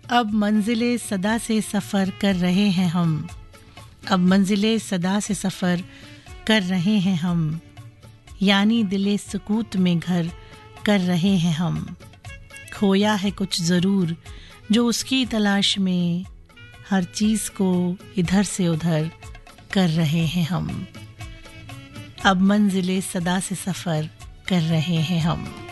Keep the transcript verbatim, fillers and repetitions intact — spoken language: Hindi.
अब मंजिले सदा से सफ़र कर रहे हैं हम, अब मंजिले सदा से सफ़र कर रहे हैं हम, यानी दिले सुकूत में घर कर रहे हैं हम। खोया है कुछ ज़रूर जो उसकी तलाश में, हर चीज़ को इधर से उधर कर रहे हैं हम। अब मंजिले सदा से सफ़र कर रहे हैं हम।